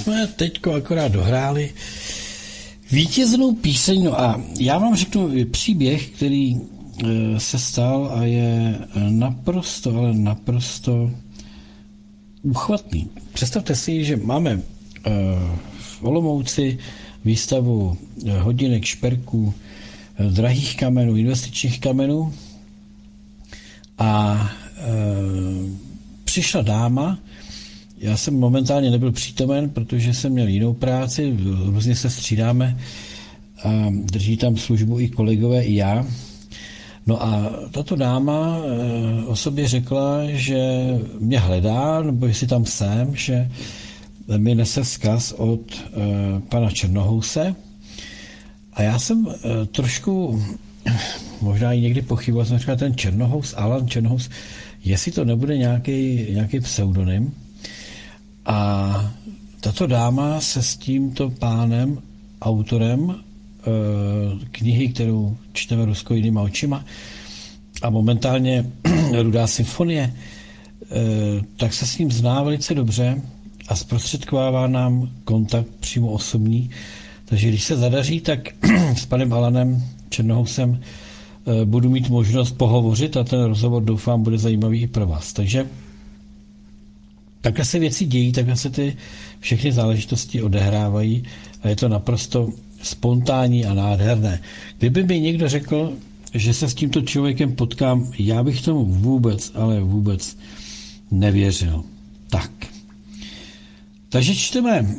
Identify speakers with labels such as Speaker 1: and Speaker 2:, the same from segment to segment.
Speaker 1: jsme teďko akorát dohráli vítěznou píseň, no a já vám řeknu příběh, který se stal a je naprosto, ale naprosto uchvatný. Představte si, že máme v Olomouci výstavu hodinek, šperků, drahých kamenů, investičních kamenů a přišla dáma. Já jsem momentálně nebyl přítomen, protože jsem měl jinou práci, různě se střídáme a drží tam službu i kolegové, i já. No a tato dáma o sobě řekla, že mě hledá, nebo jestli tam jsem, že mi nese vzkaz od pana Černohouse. A já jsem trošku, možná i někdy pochyboval, jsem říkal, ten Černohous, Alan Černohous, jestli to nebude nějaký pseudonym. A tato dáma se s tímto pánem, autorem knihy, kterou čteme Rusko jinýma očima, a momentálně Rudá symfonie, tak se s ním zná velice dobře a zprostředkovává nám kontakt přímo osobní. Takže když se zadaří, tak s panem Alanem Černohousem budu mít možnost pohovořit a ten rozhovor, doufám, bude zajímavý i pro vás. Takže takhle se věci dějí, takhle se ty všechny záležitosti odehrávají a je to naprosto spontánní a nádherné. Kdyby mi někdo řekl, že se s tímto člověkem potkám, já bych tomu vůbec, ale vůbec nevěřil. Tak. Takže čteme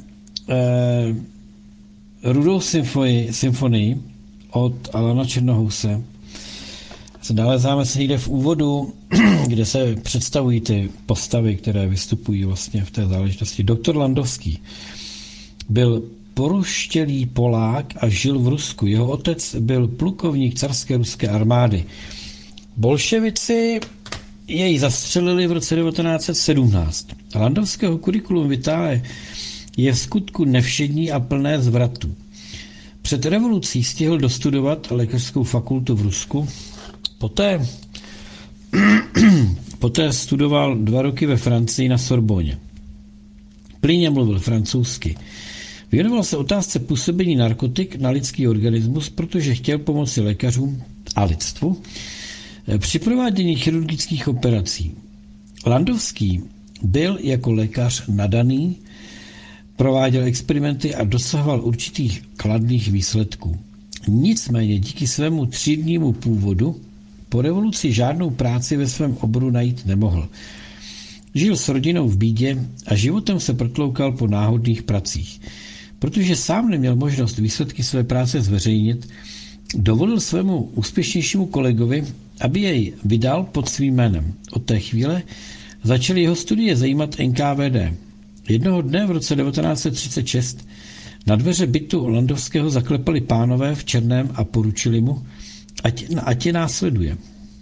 Speaker 1: Rudou symfonii od Alana Černohouse. Nalézáme se někde v úvodu, kde se představují ty postavy, které vystupují vlastně v té záležitosti. Doktor Landovský byl poruštělý Polák a žil v Rusku. Jeho otec byl plukovník carské ruské armády. Bolševici jej zastřelili v roce 1917. Landovského kurikulum vitae je v skutku nevšední a plné zvratů. Před revolucí stihl dostudovat lékařskou fakultu v Rusku. Poté studoval 2 roky ve Francii na Sorboně. Plynně mluvil francouzsky. Věnoval se otázce působení narkotik na lidský organismus, protože chtěl pomoci lékařům a lidstvu při provádění chirurgických operací. Landovský byl jako lékař nadaný, prováděl experimenty a dosahoval určitých kladných výsledků. Nicméně díky svému třídnímu původu po revoluci žádnou práci ve svém oboru najít nemohl. Žil s rodinou v bídě a životem se protloukal po náhodných pracích. Protože sám neměl možnost výsledky své práce zveřejnit, dovolil svému úspěšnějšímu kolegovi, aby jej vydal pod svým jménem. Od té chvíle začaly jeho studie zajímat NKVD. Jednoho dne v roce 1936 na dveře bytu Landovského zaklepali pánové v černém a poručili mu, ať je následuje.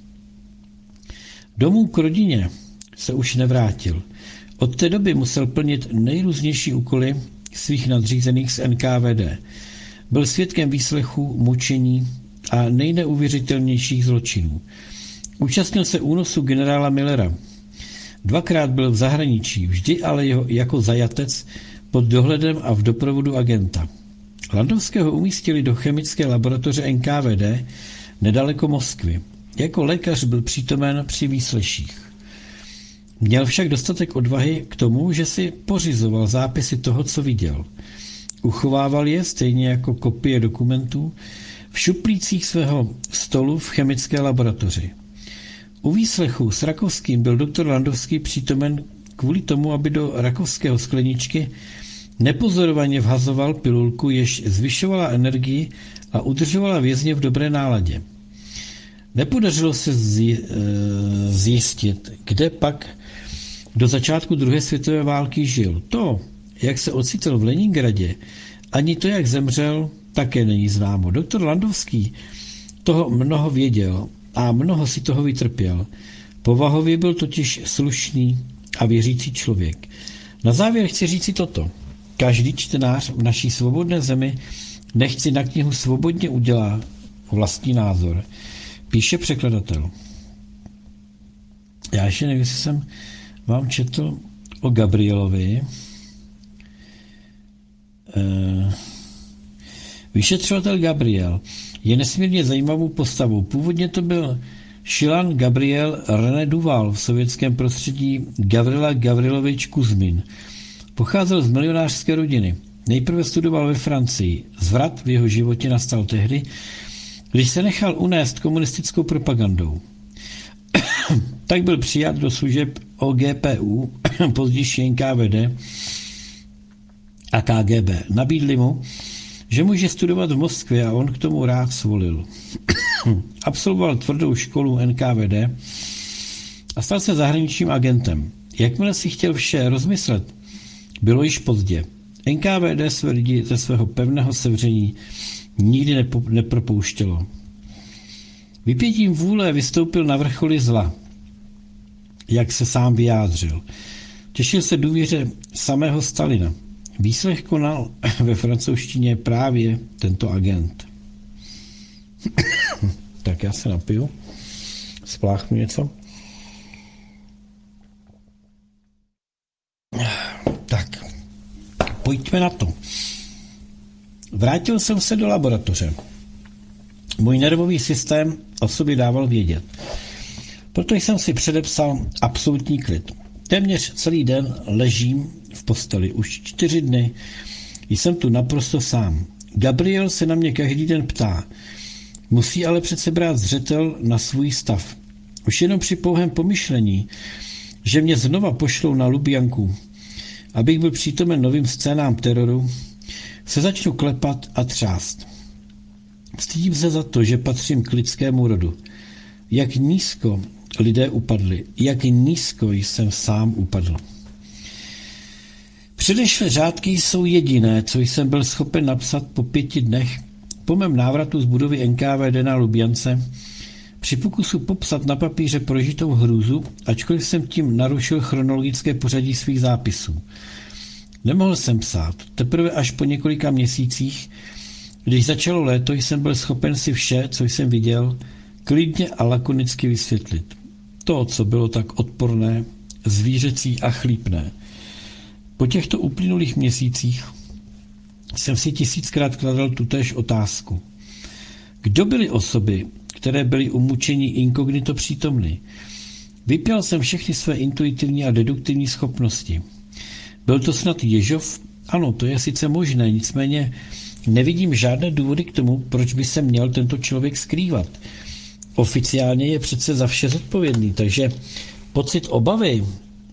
Speaker 1: Domů k rodině se už nevrátil. Od té doby musel plnit nejrůznější úkoly svých nadřízených z NKVD. Byl svědkem výslechů, mučení a nejneuvěřitelnějších zločinů. Účastnil se únosu generála Millera. 2krát byl v zahraničí, vždy ale jako zajatec pod dohledem a v doprovodu agenta. Landovského umístili do chemické laboratoře NKVD nedaleko Moskvy. Jako lékař byl přítomen při výsleších. Měl však dostatek odvahy k tomu, že si pořizoval zápisy toho, co viděl. Uchovával je, stejně jako kopie dokumentů, v šuplících svého stolu v chemické laboratoři. U výslechu s Rakovským byl doktor Landovský přítomen kvůli tomu, aby do rakovského skleničky nepozorovaně vhazoval pilulku, jež zvyšovala energii a udržovala vězně v dobré náladě. Nepodařilo se zjistit, kde pak do začátku druhé světové války žil. To, jak se ocitl v Leningradě, ani to, jak zemřel, také není známo. Doktor Landovský toho mnoho věděl a mnoho si toho vytrpěl. Povahově byl totiž slušný a věřící člověk. Na závěr chci říci toto. Každý čtenář v naší svobodné zemi nechť si na knihu svobodně udělá vlastní názor. Píše překladatel. Já ještě nevím, jestli jsem vám četl o Gabrielovi. Vyšetřovatel Gabriel je nesmírně zajímavou postavou. Původně to byl Šilan Gabriel René Duval v sovětském prostředí Gavrila Gavrilovič Kuzmin. Pocházel z milionářské rodiny. Nejprve studoval ve Francii. Zvrat v jeho životě nastal tehdy, když se nechal unést komunistickou propagandou. Tak byl přijat do služeb OGPU, později NKVD a KGB. Nabídli mu, že může studovat v Moskvě a on k tomu rád svolil. Absolvoval tvrdou školu NKVD a stal se zahraničním agentem. Jakmile si chtěl vše rozmyslet, bylo již pozdě. NKVD své lidi ze svého pevného sevření nikdy nepropouštělo. Vypětím vůle vystoupil na vrcholy zla, jak se sám vyjádřil. Těšil se důvěře samého Stalina. Výslech konal ve francouzštině právě tento agent. Tak já se napiju. Spláchnu něco. Tak, pojďme na to. Vrátil jsem se do laboratoře. Můj nervový systém o sobě dával vědět. Proto jsem si předepsal absolutní klid. Téměř celý den ležím v posteli. Už 4 dny jsem tu naprosto sám. Gabriel se na mě každý den ptá. Musí ale přece brát zřetel na svůj stav. Už jenom při pouhém pomyšlení, že mě znova pošlou na Lubjanku, abych byl přítomen novým scénám teroru, se začnu klepat a třást. Stydím se za to, že patřím k lidskému rodu. Jak nízko lidé upadli, jak nízko jsem sám upadl. Předešlé řádky jsou jediné, co jsem byl schopen napsat po 5 dnech po mém návratu z budovy NKVD na Lubjance, při pokusu popsat na papíře prožitou hrůzu, ačkoliv jsem tím narušil chronologické pořadí svých zápisů. Nemohl jsem psát. Teprve až po několika měsících, když začalo léto, jsem byl schopen si vše, co jsem viděl, klidně a lakonicky vysvětlit. To, co bylo tak odporné, zvířecí a chlípné. Po těchto uplynulých měsících jsem si 1000krát kladl tutéž otázku. Kdo byly osoby, které byly u mučení inkognito přítomny? Vypěl jsem všechny své intuitivní a deduktivní schopnosti. Byl to snad Ježov? Ano, to je sice možné, nicméně nevidím žádné důvody k tomu, proč by se měl tento člověk skrývat. Oficiálně je přece za vše zodpovědný, takže pocit obavy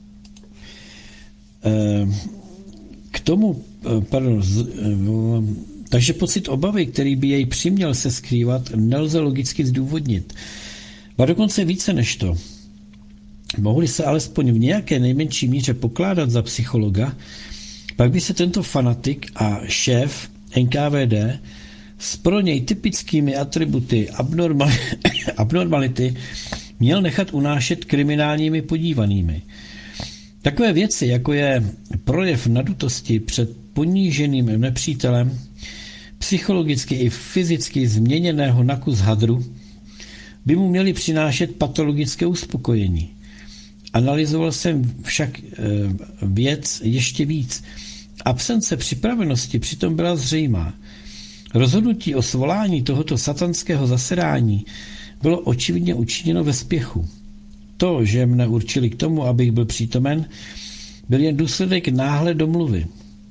Speaker 1: takže pocit obavy, který by jej přiměl se skrývat, nelze logicky zdůvodnit. A dokonce více než to. Mohli se alespoň v nějaké nejmenší míře pokládat za psychologa, pak by se tento fanatik a šéf NKVD s pro něj typickými atributy abnormality měl nechat unášet kriminálními podívanými. Takové věci, jako je projev nadutosti před poníženým nepřítelem, psychologicky i fyzicky změněného na kus hadru, by mu měly přinášet patologické uspokojení. Analyzoval jsem však věc ještě víc. Absence připravenosti přitom byla zřejmá. Rozhodnutí o svolání tohoto satanského zasedání bylo očividně učiněno ve spěchu. To, že mne určili k tomu, abych byl přítomen, byl jen důsledek náhlé domluvy.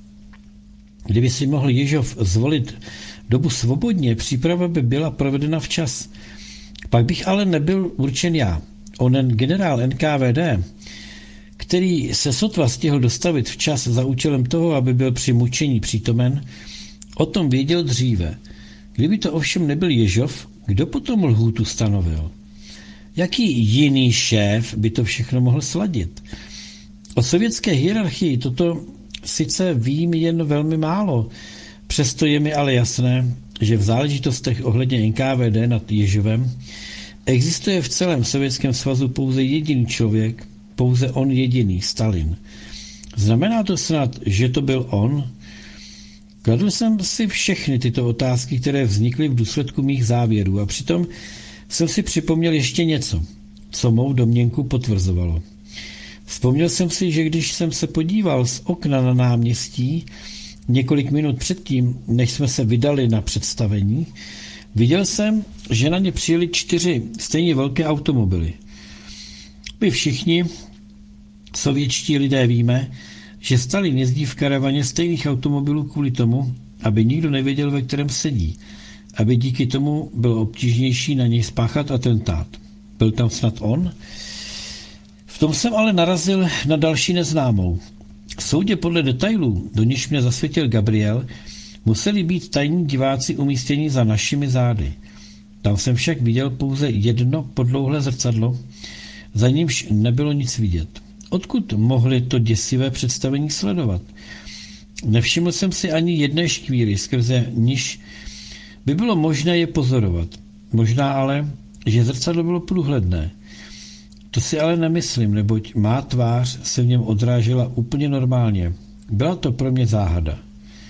Speaker 1: Kdyby si mohl Ježov zvolit dobu svobodně, příprava by byla provedena včas. Pak bych ale nebyl určen já. Onen generál NKVD, který se sotva stihl dostavit včas za účelem toho, aby byl při mučení přítomen, o tom věděl dříve. Kdyby to ovšem nebyl Ježov, kdo potom lhůtu stanovil? Jaký jiný šéf by to všechno mohl sladit? O sovětské hierarchii toto sice vím jen velmi málo, přesto je mi ale jasné, že v záležitostech ohledně NKVD nad Ježovem existuje v celém Sovětském svazu pouze jediný člověk, pouze on jediný, Stalin. Znamená to snad, že to byl on? Kladl jsem si všechny tyto otázky, které vznikly v důsledku mých závěrů, a přitom jsem si připomněl ještě něco, co mou domněnku potvrzovalo. Vzpomněl jsem si, že když jsem se podíval z okna na náměstí, několik minut předtím, než jsme se vydali na představení, viděl jsem, že na ně přijeli 4 stejně velké automobily. My všichni, sovětští lidé, víme, že Stalin jezdí v karavaně stejných automobilů kvůli tomu, aby nikdo nevěděl, ve kterém sedí, aby díky tomu bylo obtížnější na něj spáchat atentát. Byl tam snad on? V tom jsem ale narazil na další neznámou. Soudě podle detailů, do nichž mě zasvětil Gabriel, museli být tajní diváci umístěni za našimi zády. Tam jsem však viděl pouze jedno podlouhlé zrcadlo, za nímž nebylo nic vidět. Odkud mohli to děsivé představení sledovat? Nevšiml jsem si ani jedné škvíry, skrze níž by bylo možné je pozorovat. Možná ale, že zrcadlo bylo průhledné. To si ale nemyslím, neboť má tvář se v něm odrážela úplně normálně. Byla to pro mě záhada.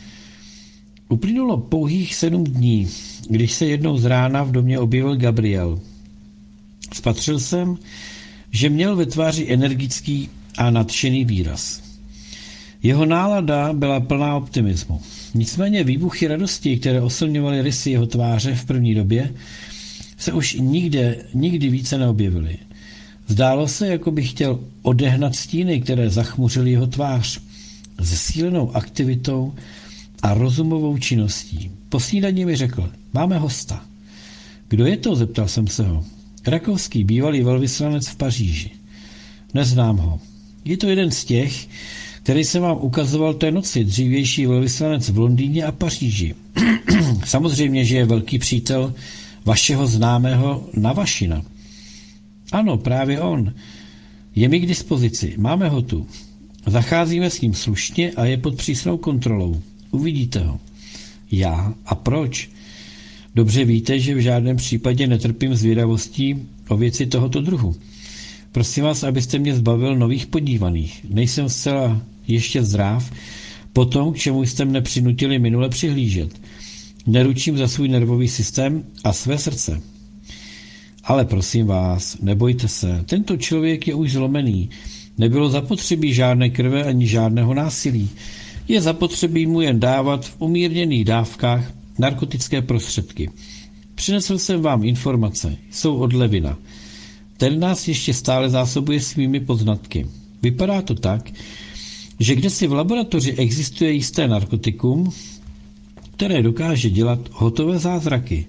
Speaker 1: Uplynulo pouhých 7 dní, když se jednou z rána v domě objevil Gabriel. Spatřil jsem, že měl ve tváři energický a nadšený výraz. Jeho nálada byla plná optimismu. Nicméně výbuchy radosti, které osilňovaly rysy jeho tváře v první době, se už nikdy více neobjevily. Zdálo se, jako by chtěl odehnat stíny, které zachmuřily jeho tvář, zesílenou aktivitou a rozumovou činností. Po snídani mi řekl, máme hosta. Kdo je to? Zeptal jsem se ho. Rakovský, bývalý velvyslanec v Paříži. Neznám ho. Je to jeden z těch, který jsem vám ukazoval té noci, dřívější velvyslanec v Londýně a Paříži. Samozřejmě, že je velký přítel vašeho známého Navašina. Ano, právě on. Je mi k dispozici, máme ho tu. Zacházíme s ním slušně a je pod přísnou kontrolou. Uvidíte ho. Já? A proč? Dobře víte, že v žádném případě netrpím zvědavostí o věci tohoto druhu. Prosím vás, abyste mě zbavil nových podívaných. Nejsem zcela ještě zdrav po tom, k čemu jste mne přinutili minule přihlížet. Neručím za svůj nervový systém a své srdce. Ale prosím vás, nebojte se, tento člověk je už zlomený. Nebylo zapotřebí žádné krve ani žádného násilí. Je zapotřebí mu jen dávat v umírněných dávkách narkotické prostředky. Přinesl jsem vám informace, jsou od Levina. Ten nás ještě stále zásobuje svými poznatky. Vypadá to tak, že kdesi v laboratoři existuje jisté narkotikum, které dokáže dělat hotové zázraky.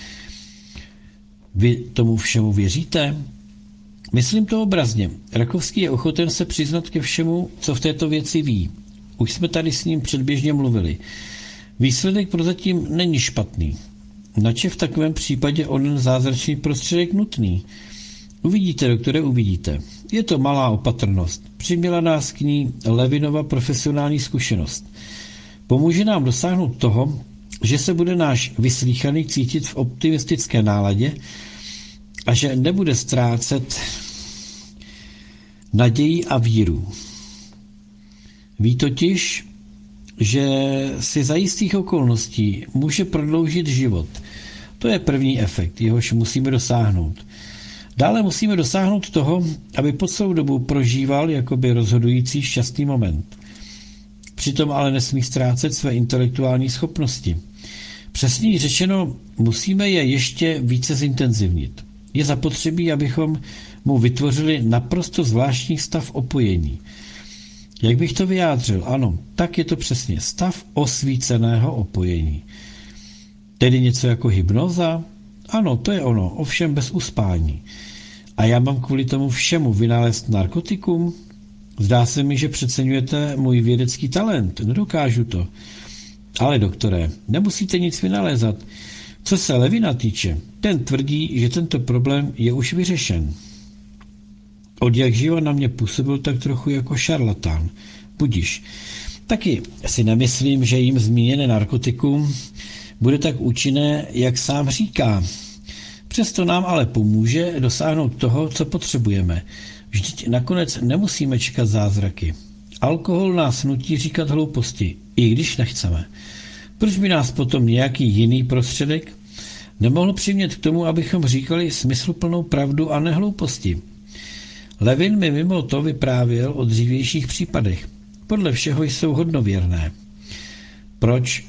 Speaker 1: Vy tomu všemu věříte? Myslím to obrazně. Rakovský je ochoten se přiznat ke všemu, co v této věci ví. Už jsme tady s ním předběžně mluvili. Výsledek prozatím není špatný. Nač je v takovém případě onen zázračný prostředek nutný? Uvidíte, doktore, uvidíte. Je to malá opatrnost. Přiměla nás k ní Levinova profesionální zkušenost. Pomůže nám dosáhnout toho, že se bude náš vyslíchaný cítit v optimistické náladě a že nebude ztrácet naději a víru. Ví totiž, že si za jistých okolností může prodloužit život. To je první efekt, jehož musíme dosáhnout. Dále musíme dosáhnout toho, aby po celou dobu prožíval jakoby rozhodující šťastný moment. Přitom ale nesmí ztrácet své intelektuální schopnosti. Přesněji řečeno, musíme je ještě více zintenzivnit. Je zapotřebí, abychom mu vytvořili naprosto zvláštní stav opojení. Jak bych to vyjádřil? Ano, tak je to přesně stav osvíceného opojení. Tedy něco jako hypnoza? Ano, to je ono, ovšem bez uspání. A já mám kvůli tomu všemu vynalézt narkotikum? Zdá se mi, že přeceňujete můj vědecký talent. Nedokážu to. Ale doktore, nemusíte nic vynalézat. Co se Levina týče, ten tvrdí, že tento problém je už vyřešen. Od jak živa na mě působil tak trochu jako šarlatán. Budiš. Taky si nemyslím, že jim zmíněné narkotikum bude tak účinné, jak sám říká. Přesto nám ale pomůže dosáhnout toho, co potřebujeme. Vždyť nakonec nemusíme čekat zázraky. Alkohol nás nutí říkat hlouposti, i když nechceme. Proč by nás potom nějaký jiný prostředek nemohl přimět k tomu, abychom říkali smysluplnou pravdu a ne hlouposti? Levin mi mimo to vyprávěl o dřívějších případech. Podle všeho jsou hodnověrné. proč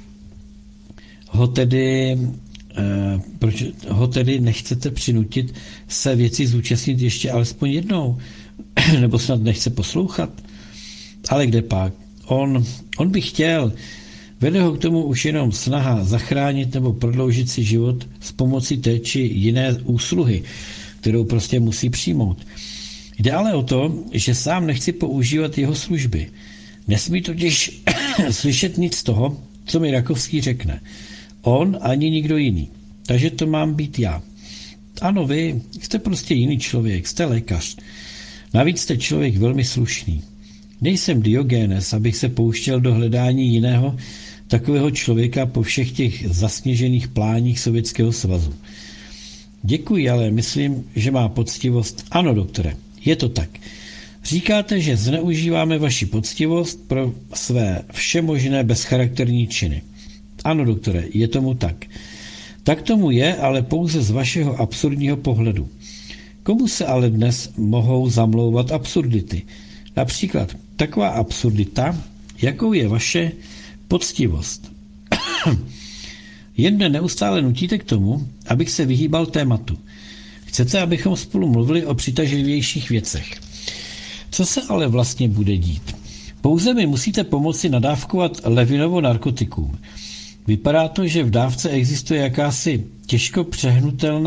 Speaker 1: ho tedy nechcete přinutit se věci zúčastnit ještě alespoň jednou, nebo snad nechce poslouchat. Ale kde pak? On by chtěl, vede ho k tomu už jenom snaha zachránit nebo prodloužit si život s pomocí té či jiné úsluhy, kterou prostě musí přijmout. Jde ale o to, že sám nechci používat jeho služby. Nesmí totiž slyšet nic z toho, co mi Rakovský řekne. On ani nikdo jiný. Takže to mám být já. Ano, vy jste prostě jiný člověk, jste lékař. Navíc jste člověk velmi slušný. Nejsem Diogenes, abych se pouštěl do hledání jiného takového člověka po všech těch zasněžených pláních Sovětského svazu. Děkuji, ale myslím, že má poctivost. Ano, doktore, je to tak. Říkáte, že zneužíváme vaši poctivost pro své všemožné bezcharakterní činy. Ano, doktore, je tomu tak. Tak tomu je, ale pouze z vašeho absurdního pohledu. Komu se ale dnes mohou zamlouvat absurdity? Například taková absurdita, jakou je vaše poctivost. Jen mne neustále nutíte k tomu, abych se vyhýbal tématu. Chcete, abychom spolu mluvili o přitažlivějších věcech. Co se ale vlastně bude dít? Pouze mi musíte pomoci nadávkovat Levinovo narkotikům. Vypadá to, že v dávce existuje jakási těžko přehnutelná